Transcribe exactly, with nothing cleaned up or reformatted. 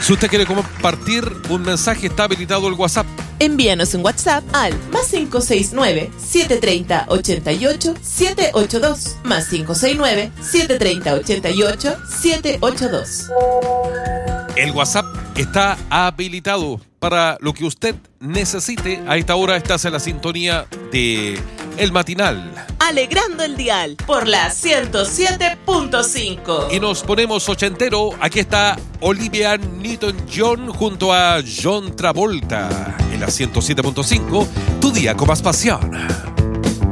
Si usted quiere compartir un mensaje, está habilitado el WhatsApp. Envíanos un WhatsApp al más cinco seis nueve, siete tres cero, ocho ocho, siete ocho dos, más cinco seis nueve, siete tres cero, ocho ocho, siete ocho dos. El WhatsApp está habilitado para lo que usted necesite. A esta hora estás en la sintonía de El Matinal. Alegrando el dial por la ciento siete punto cinco. Y nos ponemos ochentero. Aquí está Olivia Newton-John junto a John Travolta en la ciento siete punto cinco. Tu día con más pasión.